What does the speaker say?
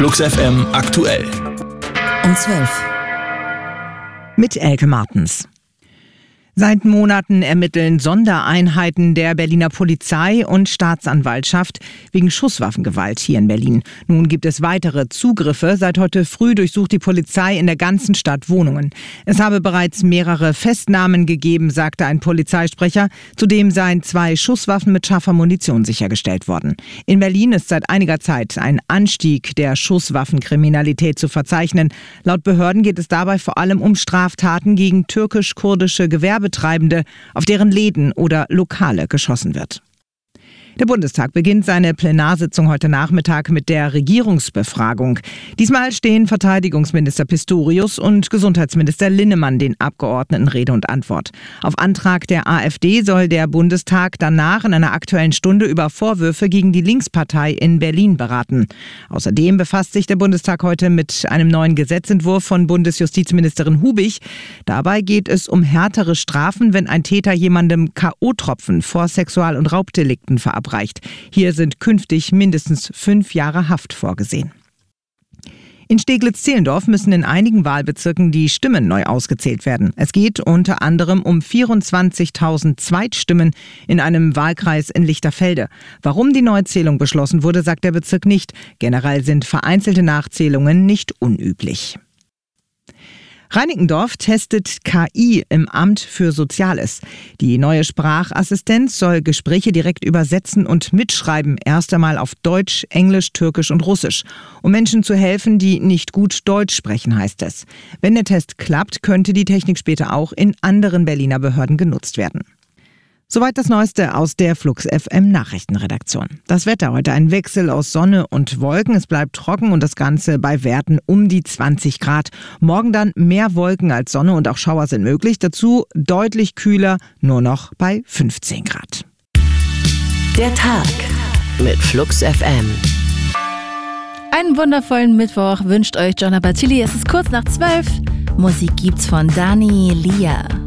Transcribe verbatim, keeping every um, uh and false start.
Flux F M aktuell. Um zwölf. Mit Elke Martens. Seit Monaten ermitteln Sondereinheiten der Berliner Polizei und Staatsanwaltschaft wegen Schusswaffengewalt hier in Berlin. Nun gibt es weitere Zugriffe. Seit heute früh durchsucht die Polizei in der ganzen Stadt Wohnungen. Es habe bereits mehrere Festnahmen gegeben, sagte ein Polizeisprecher. Zudem seien zwei Schusswaffen mit scharfer Munition sichergestellt worden. In Berlin ist seit einiger Zeit ein Anstieg der Schusswaffenkriminalität zu verzeichnen. Laut Behörden geht es dabei vor allem um Straftaten gegen türkisch-kurdische Gewerbetreibende, auf deren Läden oder Lokale geschossen wird. Der Bundestag beginnt seine Plenarsitzung heute Nachmittag mit der Regierungsbefragung. Diesmal stehen Verteidigungsminister Pistorius und Gesundheitsminister Linnemann den Abgeordneten Rede und Antwort. Auf Antrag der AfD soll der Bundestag danach in einer Aktuellen Stunde über Vorwürfe gegen die Linkspartei in Berlin beraten. Außerdem befasst sich der Bundestag heute mit einem neuen Gesetzentwurf von Bundesjustizministerin Hubig. Dabei geht es um härtere Strafen, wenn ein Täter jemandem K O-Tropfen vor Sexual- und Raubdelikten verabreicht. Hier sind künftig mindestens fünf Jahre Haft vorgesehen. In Steglitz-Zehlendorf müssen in einigen Wahlbezirken die Stimmen neu ausgezählt werden. Es geht unter anderem um vierundzwanzigtausend Zweitstimmen in einem Wahlkreis in Lichterfelde. Warum die Neuzählung beschlossen wurde, sagt der Bezirk nicht. Generell sind vereinzelte Nachzählungen nicht unüblich. Reinickendorf testet K I im Amt für Soziales. Die neue Sprachassistenz soll Gespräche direkt übersetzen und mitschreiben, erst einmal auf Deutsch, Englisch, Türkisch und Russisch. Um Menschen zu helfen, die nicht gut Deutsch sprechen, heißt es. Wenn der Test klappt, könnte die Technik später auch in anderen Berliner Behörden genutzt werden. Soweit das Neueste aus der Flux F M Nachrichtenredaktion. Das Wetter heute ein Wechsel aus Sonne und Wolken. Es bleibt trocken und das Ganze bei Werten um die zwanzig Grad. Morgen dann mehr Wolken als Sonne und auch Schauer sind möglich. Dazu deutlich kühler, nur noch bei fünfzehn Grad. Der Tag mit Flux F M. Einen wundervollen Mittwoch wünscht euch Gianna Battili. Es ist kurz nach zwölf. Musik gibt's von Dani Lia.